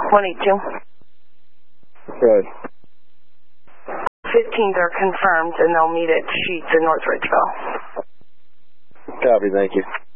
182. Good. 15s are confirmed, and they'll meet at Sheets in North Ridgeville. Copy, thank you.